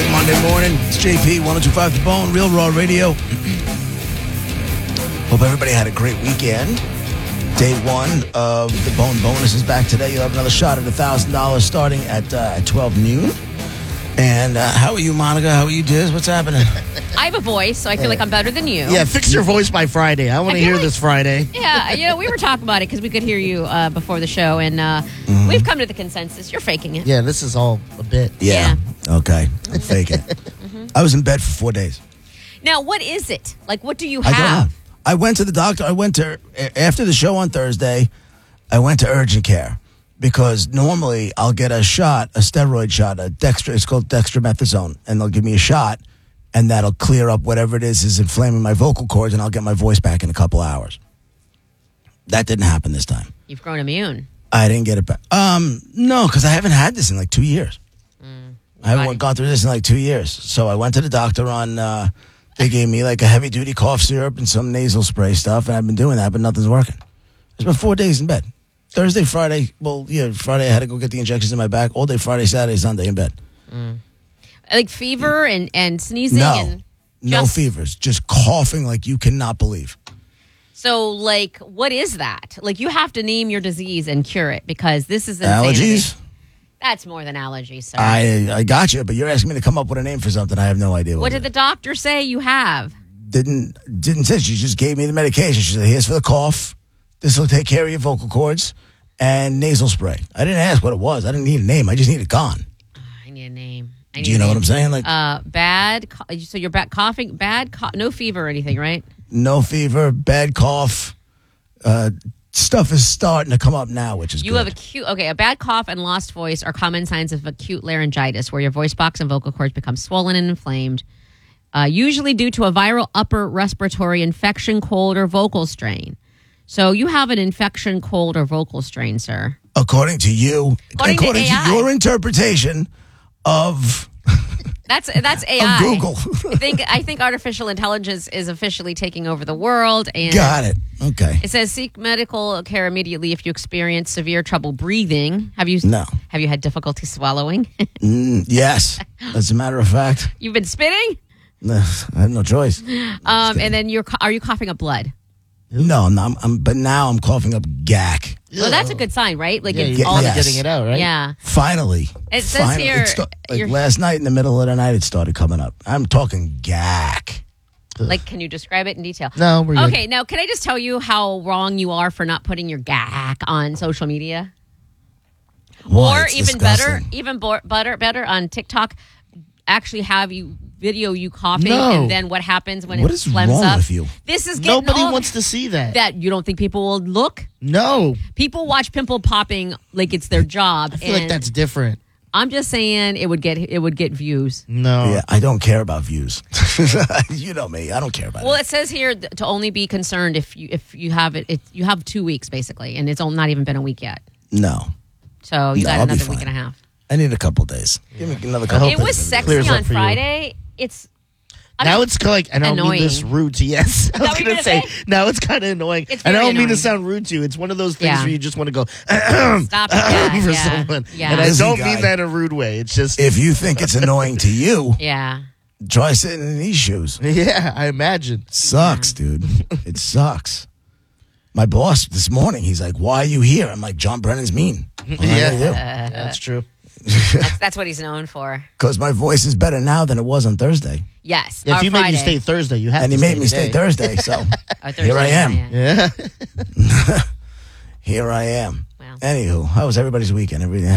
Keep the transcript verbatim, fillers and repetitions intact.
Good Monday morning. It's J P, one oh two point five The Bone, Real Raw Radio. Hope everybody had a great weekend. Day one of the Bone Bonus is back today. You'll have another shot at one thousand dollars starting at, uh, at twelve noon. And uh, how are you, Monica? How are you, Diz? What's happening? I have a voice, so I feel like I'm better than you. Yeah, fix your voice by Friday. I want to hear like, this Friday. Yeah, you know, we were talking about it because we could hear you uh, before the show, and uh, mm-hmm. we've come to the consensus. You're faking it. Yeah, this is all a bit. Yeah. yeah. Okay. I'm faking it. mm-hmm. I was in bed for four days. Now, what is it? Like, what do you I have? don't know. I went to the doctor. I went to, after the show on Thursday, I went to urgent care. Because normally I'll get a shot, a steroid shot, a dextro, it's called dextromethasone, and they'll give me a shot, and that'll clear up whatever it is is inflaming my vocal cords, and I'll get my voice back in a couple hours. That didn't happen this time. You've grown immune. I didn't get it back. Um, no, because I haven't had this in like two years. Mm, I haven't right. gone through this in like two years. So I went to the doctor on, uh, they gave me like a heavy-duty cough syrup and some nasal spray stuff, and I've been doing that, but nothing's working. It's been four days in bed. Thursday, Friday, well, yeah, Friday I had to go get the injections in my back. All day Friday, Saturday, Sunday in bed. Mm. Like fever and, and sneezing? No, and no just... fevers. Just coughing like you cannot believe. So, like, what is that? Like, you have to name your disease and cure it because this is insanity. Allergies? That's more than allergies, sir. I I got you, but you're asking me to come up with a name for something. I have no idea what What did the doctor say you have? Didn't, didn't say. She just gave me the medication. She said, here's for the cough. This will take care of your vocal cords. And nasal spray. I didn't ask what it was. I didn't need a name. I just need it gone. Oh, I need a name. I need Do you know name. what I'm saying? Like, uh, bad. Co- so you're bad coughing. Bad. Co- no fever or anything, right? No fever. Bad cough. Uh, stuff is starting to come up now, which is you good. have acute. Okay, a bad cough and lost voice are common signs of acute laryngitis, where your voice box and vocal cords become swollen and inflamed, uh, usually due to a viral upper respiratory infection, cold, or vocal strain. So you have an infection, cold, or vocal strain, sir. According to you, according, according to, to your interpretation of that's that's A I. Of Google. I think I think artificial intelligence is officially taking over the world. And got it. Okay. It says seek medical care immediately if you experience severe trouble breathing. Have you? No. Have you had difficulty swallowing? mm, yes. As a matter of fact, you've been spitting. I have no choice. Um, and then you're are you coughing up blood? No, no, I'm, I'm, but now I'm coughing up gack. Well, that's a good sign, right? Like yeah, it's you're all yes. getting it out, right? Yeah. Finally. It says finally. here, It sta- like last night in the middle of the night, it started coming up. I'm talking gack. Like, can you describe it in detail? No, we're good. Okay, now can I just tell you how wrong you are for not putting your gack on social media? Why? Or It's even disgusting. better, even bo- better, better on TikTok, actually have you video you coughing, No. and then what happens when What it is phlegms wrong up? with you? This is getting Nobody all wants to see that. that. You don't think people will look? No. People watch pimple popping like it's their job. I feel like that's different. I'm just saying it would get it would get views. No. Yeah, I don't care about views. You know me. I don't care about Well, it. it says here th- to only be concerned if you if you have it. it you have two weeks basically, and it's all, not even been a week yet. No. So you No, got I'll be another week fine. and a half. I need a couple days. Give me another couple hope It days. was sexy clears up on for you. Friday. It's I Now don't- it's like, and I don't annoying. mean this rude to, yes. I that was what you're going to gonna say, say? now it's kind of annoying. It's And I very don't mean to annoying. sound rude to you. It's one of those things Yeah. where you just want to go, Stop it. Yeah, for yeah, someone. yeah. And I Busy don't guy. mean that in a rude way. It's just, If you think it's annoying to you, yeah. try sitting in these shoes. yeah, I imagine. Sucks, dude. It sucks. My boss this morning, he's like, why are you here? I'm like, John Brennan's mean. Yeah, that's true. That's, that's what he's known for. Because my voice is better now than it was on Thursday. Yes. If or you made Friday. me stay Thursday, you have And to he stay made me stay today. Thursday, so Or Thursday, here I am. yeah. Yeah. Here I am. Wow. Anywho, how was everybody's weekend? Everything